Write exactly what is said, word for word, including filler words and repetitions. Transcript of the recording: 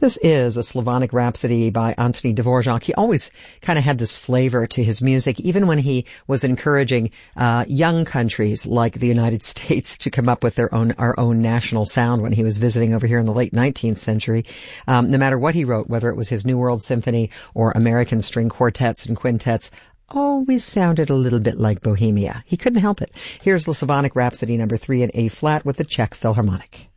This is a Slavonic Rhapsody by Anthony Dvorak. He always kind of had this flavor to his music, even when he was encouraging uh young countries like the United States to come up with their own, our own national sound when he was visiting over here in the late nineteenth century. Um, no matter what he wrote, whether it was his New World Symphony or American string quartets and quintets, always sounded a little bit like Bohemia. He couldn't help it. Here's the Slavonic Rhapsody number three in A flat with the Czech Philharmonic.